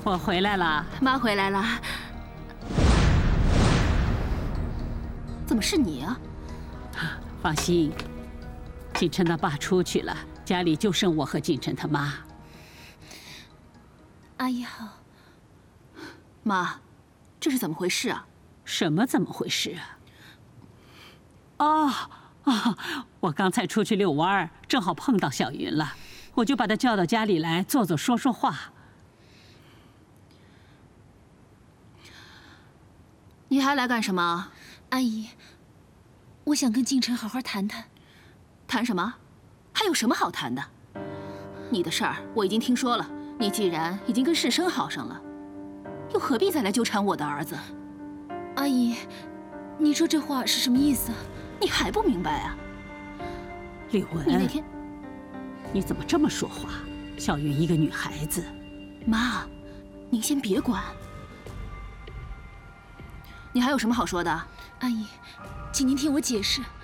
我回来了， 妈回来了。怎么是你啊？ 放心，锦琛他爸出去了，家里就剩我和锦琛他妈。 阿姨好。妈，这是怎么回事啊？ 什么怎么回事啊？我刚才出去遛弯，正好碰到小云了，我就把她叫到家里来坐坐说说话。 你还来干什么？ 阿姨，我想跟锦琛好好谈谈。 谈什么？还有什么好谈的？你的事儿我已经听说了，你既然已经跟世生好上了，又何必再来纠缠我的儿子？ 阿姨，你说这话是什么意思啊？ 你还不明白啊？ 李文， 你那天， 你怎么这么说话？小云一个女孩子。 妈，您先别管。你还有什么好说的？ 阿姨，请您听我解释。